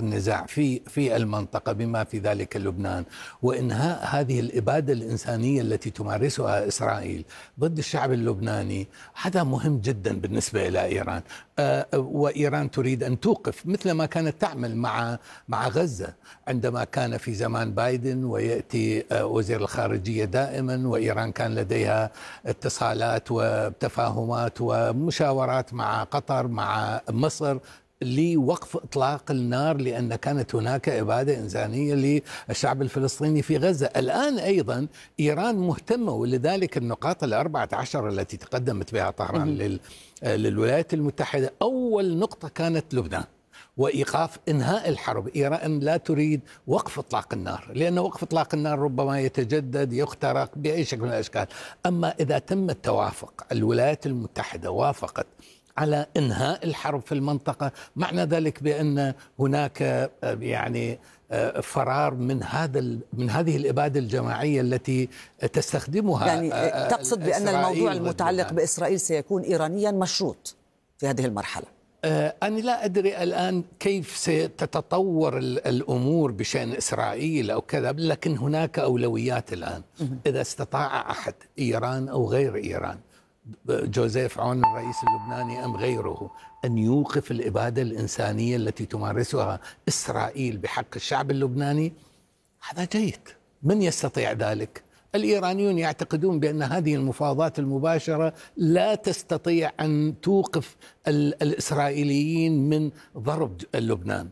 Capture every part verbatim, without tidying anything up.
النزاع في في المنطقة بما في ذلك لبنان، وإنهاء هذه الإبادة الإنسانية التي تمارسها إسرائيل ضد الشعب اللبناني، هذا مهم جدا بالنسبة إلى إيران. آه وإيران تريد أن توقف مثل ما كانت تعمل مع مع غزة عندما كان في زمان بايدن ويأتي آه وزير الخارجية دائما، وإيران كان لديها اتصالات وتفاهمات ومشاورات مع قطر مع مصر لوقف إطلاق النار، لأن كانت هناك إبادة إنسانية للشعب الفلسطيني في غزة. الآن أيضا إيران مهتمة، ولذلك النقاط الأربعة عشر التي تقدمت بها طهران لل... للولايات المتحدة، أول نقطة كانت لبنان وإيقاف إنهاء الحرب. إيران لا تريد وقف إطلاق النار، لأن وقف إطلاق النار ربما يتجدد يخترق بأي شكل من الأشكال. أما إذا تم التوافق، الولايات المتحدة وافقت على إنهاء الحرب في المنطقة، معنى ذلك بأن هناك يعني فرار من هذا من هذه الإبادة الجماعية التي تستخدمها. يعني تقصد بأن الموضوع المتعلق بإسرائيل سيكون إيرانيا مشروط في هذه المرحلة؟ أنا لا أدري الآن كيف ستتطور الأمور بشأن إسرائيل أو كذا، لكن هناك أولويات الآن. إذا استطاع أحد، إيران أو غير إيران، جوزيف عون الرئيس اللبناني أم غيره، أن يوقف الإبادة الإنسانية التي تمارسها إسرائيل بحق الشعب اللبناني، هذا جيد. من يستطيع ذلك؟ الإيرانيون يعتقدون بأن هذه المفاوضات المباشرة لا تستطيع أن توقف الإسرائيليين من ضرب لبنان.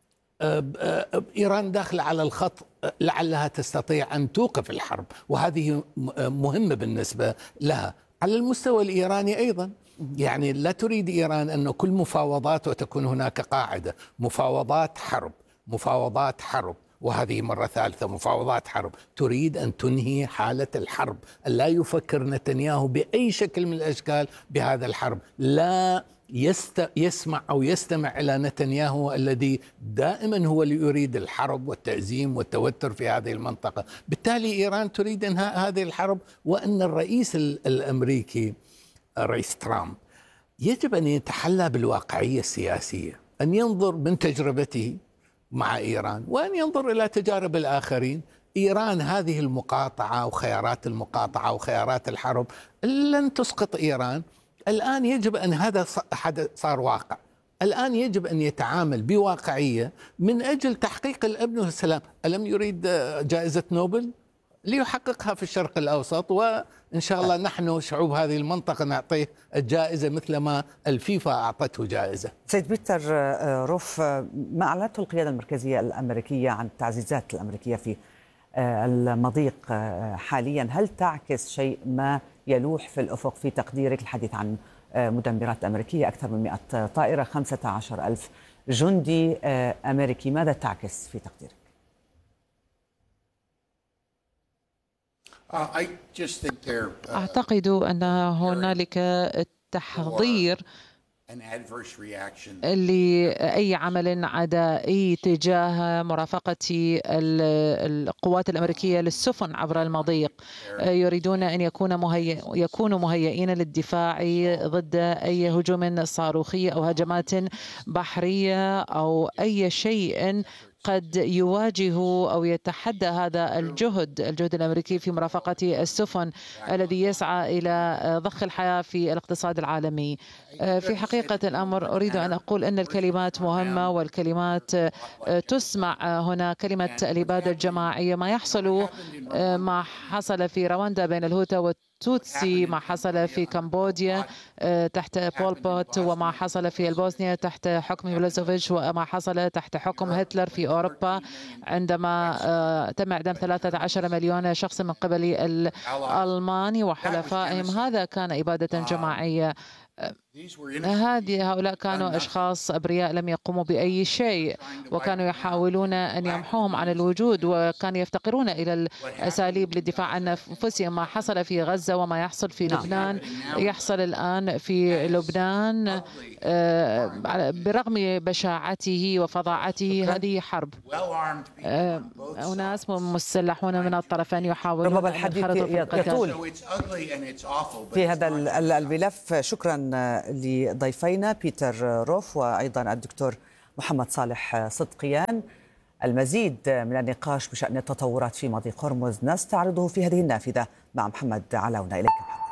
إيران داخلة على الخط، لعلها تستطيع أن توقف الحرب، وهذه مهمة بالنسبة لها. على المستوى الإيراني أيضا، يعني لا تريد إيران أن كل مفاوضات وتكون هناك قاعدة مفاوضات حرب مفاوضات حرب وهذه مرة ثالثة مفاوضات حرب. تريد أن تنهي حالة الحرب، لا يفكر نتنياهو بأي شكل من الأشكال بهذا الحرب. لا يست يسمع أو يستمع إلى نتنياهو الذي دائما هو اللي يريد الحرب والتأزيم والتوتر في هذه المنطقة. بالتالي إيران تريد إنهاء هذه الحرب، وأن الرئيس الأمريكي الرئيس ترامب يجب أن يتحلى بالواقعية السياسية، أن ينظر من تجربته مع إيران وأن ينظر إلى تجارب الآخرين. إيران هذه المقاطعة وخيارات المقاطعة وخيارات الحرب لن تسقط إيران. الآن يجب أن هذا صار واقع. الآن يجب أن يتعامل بواقعية من أجل تحقيق الأمن والسلام. ألم يريد جائزة نوبل؟ ليحققها في الشرق الأوسط، وإن شاء الله نحن شعوب هذه المنطقة نعطيه الجائزة مثل ما الفيفا أعطته جائزة. سيد بيتر روف، ما أعلنته القيادة المركزية الأمريكية عن التعزيزات الأمريكية في المضيق حاليا، هل تعكس شيء ما يلوح في الأفق في تقديرك؟ الحديث عن مدمرات أمريكية، أكثر من مئة طائرة، خمسة عشر ألف جندي أمريكي، ماذا تعكس في تقديرك؟ أعتقد أن هنالك تحضير لأي عمل عدائي تجاه مرافقة القوات الأمريكية للسفن عبر المضيق. يريدون أن يكون مهيئ يكونوا مهيئين للدفاع ضد أي هجوم صاروخي أو هجمات بحرية أو أي شيء قد يواجه أو يتحدى هذا الجهد الجهد الأمريكي في مرافقة السفن الذي يسعى إلى ضخ الحياة في الاقتصاد العالمي. في حقيقة الأمر أريد أن أقول أن الكلمات مهمة والكلمات تسمع هنا. كلمة الإبادة الجماعية، ما يحصل ما حصل في رواندا بين الهوتا والتوتسي، ما حصل في كمبوديا تحت بول بوت، وما حصل في البوسنيا تحت حكم ميلوسيفيتش، وما حصل تحت حكم هتلر في أوروبا عندما تم إعدام ثلاثة عشر مليون شخص من قبل الألمان وحلفائهم. هذا كان إبادة جماعية. هذه هؤلاء كانوا أشخاص أبرياء لم يقوموا بأي شيء، وكانوا يحاولون أن يمحوهم عن الوجود، وكانوا يفتقرون إلى الأساليب للدفاع عن أنفسهم. ما حصل في غزة وما يحصل في لبنان يحصل الآن في لبنان برغم بشاعته وفظاعته. هذه حرب. أناس مسلحون من الطرفين يحاولون ربما الحديث يطول في هذا الملف. شكرا لضيفينا بيتر روف وأيضا الدكتور محمد صالح صدقيان. المزيد من النقاش بشأن التطورات في مضيق هرمز نستعرضه في هذه النافذة مع محمد علاونا. إليك محمد.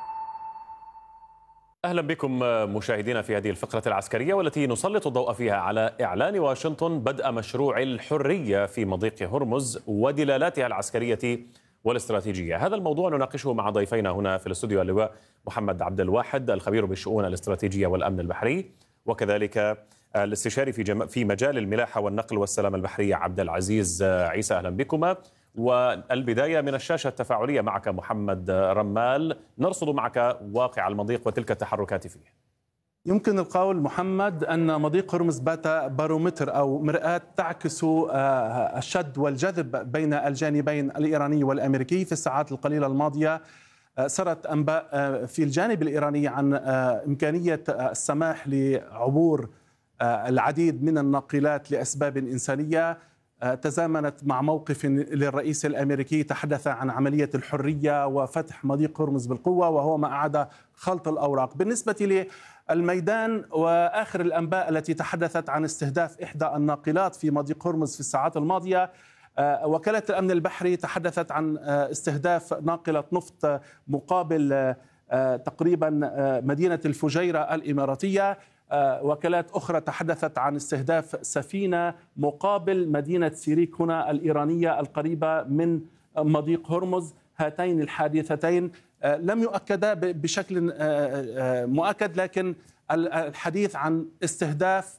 أهلا بكم مشاهدينا في هذه الفقرة العسكرية والتي نسلط الضوء فيها على إعلان واشنطن بدء مشروع الحرية في مضيق هرمز ودلالاتها العسكرية والاستراتيجية. هذا الموضوع نناقشه مع ضيفينا هنا في الاستوديو، اللواء محمد عبد الواحد الخبير بالشؤون الاستراتيجية والأمن البحري، وكذلك الاستشاري في جم... في مجال الملاحة والنقل والسلامة البحرية عبد العزيز عيسى. أهلا بكما. والبداية من الشاشة التفاعلية معك محمد رمال، نرصد معك واقع المضيق وتلك التحركات فيه. يمكن القول محمد أن مضيق هرمز بات بارومتر أو مرآة تعكس الشد والجذب بين الجانبين الإيراني والأمريكي. في الساعات القليلة الماضية سرت أنباء في الجانب الإيراني عن إمكانية السماح لعبور العديد من الناقلات لأسباب إنسانية، تزامنت مع موقف للرئيس الأمريكي تحدث عن عملية الحرية وفتح مضيق هرمز بالقوة، وهو ما أعاد خلط الأوراق. بالنسبة للميدان وآخر الأنباء التي تحدثت عن استهداف إحدى الناقلات في مضيق هرمز في الساعات الماضية، وكالة الأمن البحري تحدثت عن استهداف ناقلة نفط مقابل تقريبا مدينة الفجيرة الإماراتية. وكالات أخرى تحدثت عن استهداف سفينة مقابل مدينة سيريك هنا الإيرانية القريبة من مضيق هرمز. هاتين الحادثتين لم يؤكدا بشكل مؤكد، لكن الحديث عن استهداف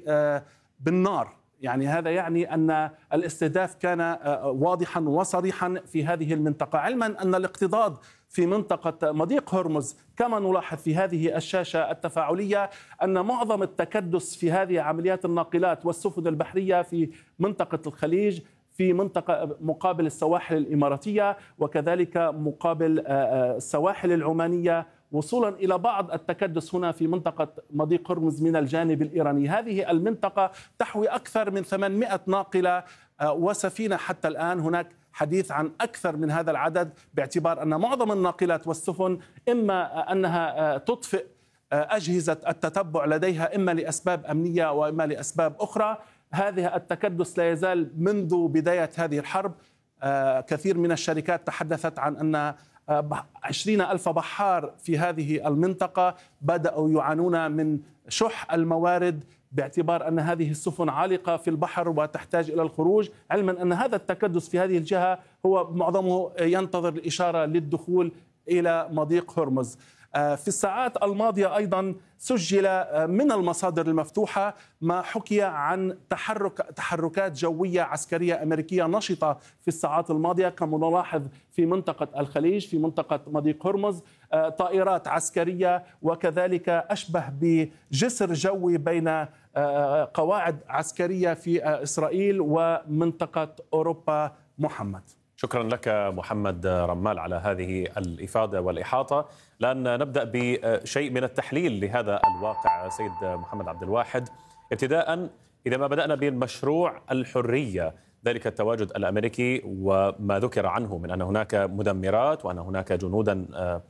بالنار، يعني هذا يعني أن الاستهداف كان واضحا وصريحا في هذه المنطقة، علما أن الاكتظاظ في منطقة مضيق هرمز كما نلاحظ في هذه الشاشة التفاعلية أن معظم التكدس في هذه عمليات الناقلات والسفن البحرية في منطقة الخليج، في منطقة مقابل السواحل الإماراتية وكذلك مقابل السواحل العمانية، وصولا إلى بعض التكدس هنا في منطقة مضيق هرمز من الجانب الإيراني. هذه المنطقة تحوي أكثر من ثمانمائة ناقلة وسفينة حتى الآن. هناك حديث عن أكثر من هذا العدد، باعتبار أن معظم الناقلات والسفن إما أنها تطفئ أجهزة التتبع لديها إما لأسباب أمنية وإما لأسباب أخرى. هذه التكدس لا يزال منذ بداية هذه الحرب. كثير من الشركات تحدثت عن أن عشرين ألف بحار في هذه المنطقة بدأوا يعانون من شح الموارد، باعتبار أن هذه السفن عالقة في البحر وتحتاج إلى الخروج، علما أن هذا التكدس في هذه الجهة هو معظمه ينتظر الإشارة للدخول إلى مضيق هرمز. في الساعات الماضية أيضا سجل من المصادر المفتوحة ما حكي عن تحرك تحركات جوية عسكرية أمريكية نشطة في الساعات الماضية، كما نلاحظ في منطقة الخليج، في منطقة مضيق هرمز، طائرات عسكرية وكذلك أشبه بجسر جوي بين قواعد عسكرية في إسرائيل ومنطقة أوروبا. محمد، شكرا لك محمد رمال على هذه الإفادة والإحاطة. لأن نبدأ بشيء من التحليل لهذا الواقع سيد محمد عبد الواحد، ابتداء إذا ما بدأنا بمشروع الحرية، ذلك التواجد الأمريكي وما ذكر عنه من أن هناك مدمرات وأن هناك جنودا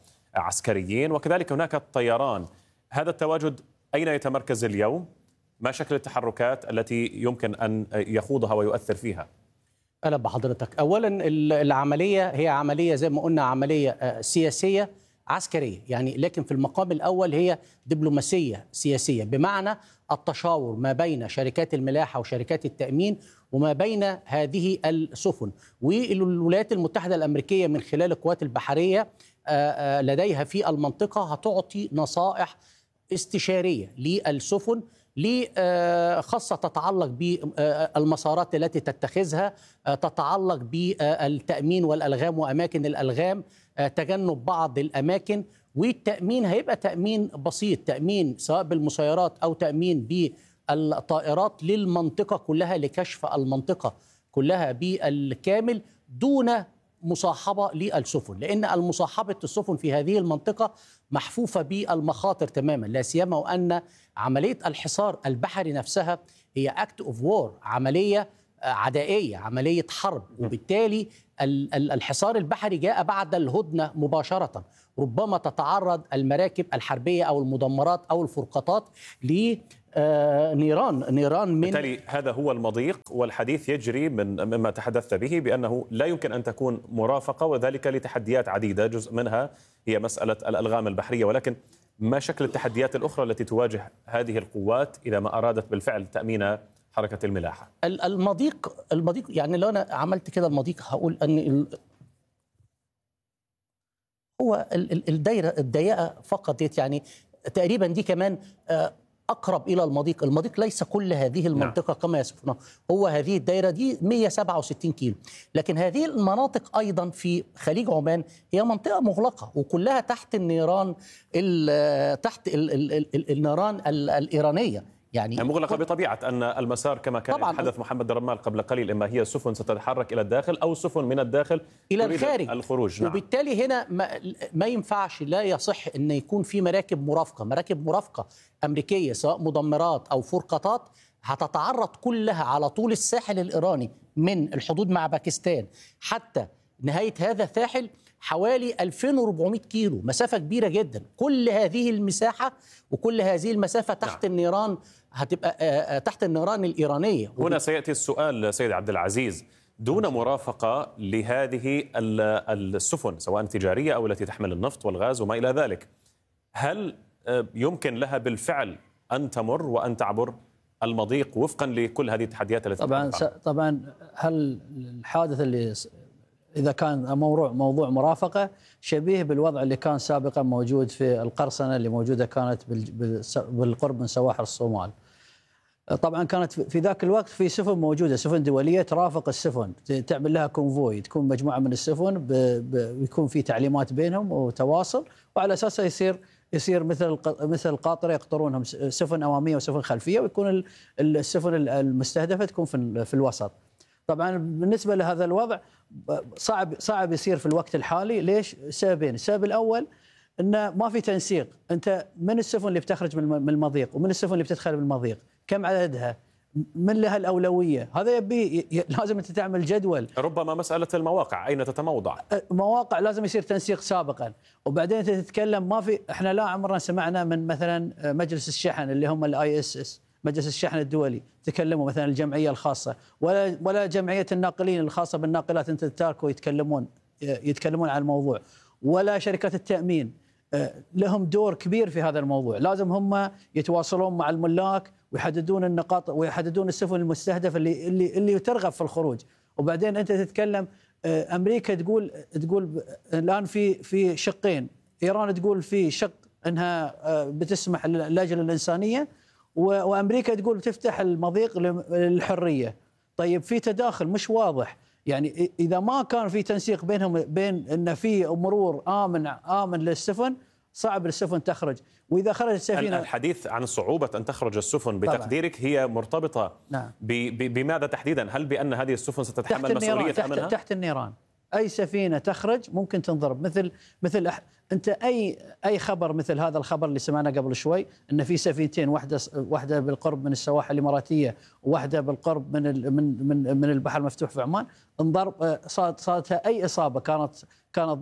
عسكريين وكذلك هناك الطيران، هذا التواجد أين يتمركز اليوم؟ ما شكل التحركات التي يمكن أن يخوضها ويؤثر فيها؟ أهلا بحضرتك. أولا العملية هي عملية زي ما قلنا عملية سياسية عسكرية، يعني لكن في المقام الأول هي دبلوماسية سياسية، بمعنى التشاور ما بين شركات الملاحة وشركات التأمين وما بين هذه السفن. والولايات المتحدة الأمريكية من خلال القوات البحرية لديها في المنطقة هتعطي نصائح استشارية للسفن خاصة تتعلق بالمسارات التي تتخذها، تتعلق بالتأمين والألغام وأماكن الألغام، تجنب بعض الأماكن. والتأمين هيبقى تأمين بسيط، تأمين سواء بالمسيرات أو تأمين بالطائرات للمنطقة كلها، لكشف المنطقة كلها بالكامل دون مصاحبة للسفن، لأن المصاحبة السفن في هذه المنطقة محفوفة بالمخاطر تماما، لا سيما وأن عملية الحصار البحري نفسها هي أكت أوف وور، عملية عدائية، عملية حرب، وبالتالي الحصار البحري جاء بعد الهدنة مباشرة. ربما تتعرض المراكب الحربية أو المدمرات أو الفرقاطات لنيران نيران من بالتالي هذا هو المضيق، والحديث يجري من مما تحدثت به بأنه لا يمكن أن تكون مرافقة، وذلك لتحديات عديدة، جزء منها هي مسألة الألغام البحرية. ولكن ما شكل التحديات الأخرى التي تواجه هذه القوات إذا ما أرادت بالفعل تأمين حركة الملاحة؟ المضيق المضيق يعني لو أنا عملت كده المضيق هقول أن هو الدايرة الضيقة فقط، يعني تقريبا دي كمان أقرب إلى المضيق. المضيق ليس كل هذه المنطقة كما يصفونه، هو هذه الدايرة دي مئة وسبعة وستين كيلو، لكن هذه المناطق أيضا في خليج عمان هي منطقة مغلقة وكلها تحت النيران تحت النيران الإيرانية، يعني مغلقة بطبيعة أن المسار كما كان يتحدث محمد رمال قبل قليل، إما هي سفن ستتحرك إلى الداخل أو سفن من الداخل إلى الخارج الخروج. نعم. وبالتالي هنا ما, ما ينفعش، لا يصح أن يكون في مراكب مرافقة مراكب مرافقة أمريكية سواء مدمرات أو فرقاطات هتتعرض كلها على طول الساحل الإيراني من الحدود مع باكستان حتى نهاية هذا الساحل حوالي ألفين وأربعمئة كيلو، مسافة كبيرة جدا. كل هذه المساحة وكل هذه المسافة تحت نعم. النيران هتبقى تحت النيران الإيرانية. هنا سيأتي السؤال سيد عبد العزيز، دون مرافقة لهذه السفن سواء تجارية أو التي تحمل النفط والغاز وما إلى ذلك، هل يمكن لها بالفعل أن تمر وأن تعبر المضيق وفقا لكل هذه التحديات التي طبعا طبعا هل الحادث اللي إذا كان موضوع موضوع مرافقة شبيه بالوضع اللي كان سابقا موجود في القرصنة اللي موجودة كانت بالقرب من سواحل الصومال. طبعا كانت في ذاك الوقت في سفن موجودة، سفن دولية ترافق السفن، تعمل لها كونفوي، تكون مجموعة من السفن ويكون في تعليمات بينهم وتواصل، وعلى أساسها يصير يصير مثل مثل القاطرة يقطرونهم سفن أمامية وسفن خلفية، ويكون السفن المستهدفة تكون في في الوسط. طبعا بالنسبة لهذا الوضع صعب صعب يصير في الوقت الحالي. ليش؟ سببين. السبب الأول أنه ما في تنسيق، أنت من السفن اللي بتخرج من المضيق ومن السفن اللي بتدخل من المضيق كم عددها، من لها الأولوية، هذا يبي لازم أنت تعمل جدول. ربما مسألة المواقع أين تتموضع، مواقع لازم يصير تنسيق سابقا، وبعدين أنت تتكلم ما في. إحنا لا عمرنا سمعنا من مثلا مجلس الشحن اللي هم الاي اس اس، مجلس الشحن الدولي، تكلموا مثلا الجمعية الخاصة ولا ولا جمعية الناقلين الخاصة بالناقلات انت تتركوا يتكلمون يتكلمون عن الموضوع، ولا شركات التأمين لهم دور كبير في هذا الموضوع. لازم هم يتواصلون مع الملاك ويحددون النقاط ويحددون السفن المستهدفة اللي اللي اللي ترغب في الخروج. وبعدين انت تتكلم امريكا تقول تقول الان في في شقين، ايران تقول في شق انها بتسمح لاجل الانسانية، وامريكا تقول بتفتح المضيق للحريه. طيب في تداخل مش واضح، يعني اذا ما كان في تنسيق بينهم بين ان في مرور امن امن للسفن صعب السفن تخرج. واذا خرجت السفينه، الحديث عن صعوبه ان تخرج السفن بتقديرك طبعا. هي مرتبطه نعم. بماذا تحديدا؟ هل بان هذه السفن ستتحمل مسؤوليه تحت امنها؟ تحت النيران اي سفينه تخرج ممكن تنضرب. مثل مثل أح... انت اي اي خبر مثل هذا الخبر اللي سمعنا قبل شوي ان في سفينتين، واحده واحده بالقرب من السواحل الاماراتيه وواحده بالقرب من ال... من من من البحر المفتوح في عمان، انضرب صارت صارتها اي اصابه، كانت كانت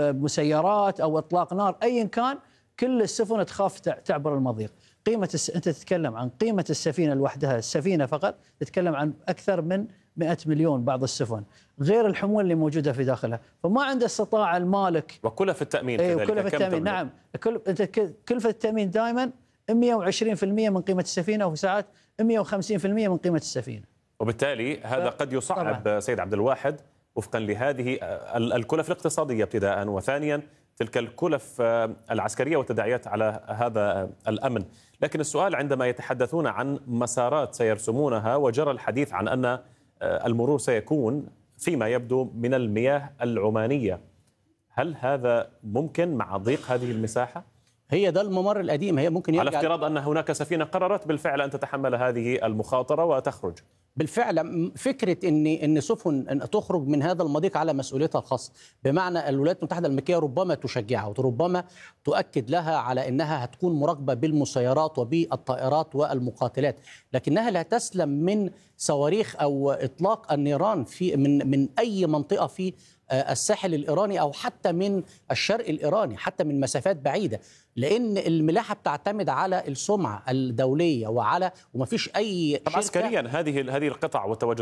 بمسيرات او اطلاق نار ايا كان، كل السفن تخاف تعبر المضيق. قيمه الس... انت تتكلم عن قيمه السفينه لوحدها، السفينه فقط تتكلم عن اكثر من مئة مليون بعض السفن، غير الحمول اللي موجوده في داخلها، فما عنده استطاع المالك. وكلفه التامين ايه كذلك. وكلفه التامين نعم، كل انت كلفه التامين دائما مئة وعشرين بالمئة من قيمه السفينه، وفي ساعات مئة وخمسين بالمئة من قيمه السفينه. وبالتالي هذا قد يصعب طبعا. سيد عبد الواحد وفقا لهذه الكلف الاقتصاديه ابتداء، وثانيا تلك الكلف العسكريه والتداعيات على هذا الامن. لكن السؤال عندما يتحدثون عن مسارات سيرسمونها، وجرى الحديث عن ان المرور سيكون فيما يبدو من المياه العمانية، هل هذا ممكن مع ضيق هذه المساحة؟ هي ده الممر القديم، هي ممكن على افتراض أن هناك سفينة قررت بالفعل أن تتحمل هذه المخاطرة وتخرج، بالفعل فكره ان ان سفن أن تخرج من هذا المضيق على مسؤوليتها الخاصه، بمعنى الولايات المتحده الامريكيه ربما تشجعها وربما تؤكد لها على انها هتكون مراقبه بالمسيرات وبالطائرات والمقاتلات، لكنها لا تسلم من صواريخ او اطلاق النيران في من من اي منطقه في الساحل الإيراني أو حتى من الشرق الإيراني، حتى من مسافات بعيدة، لأن الملاحة بتعتمد على السمعة الدولية وعلى وما فيش أي عسكريا هذه هذه القطع والتواجد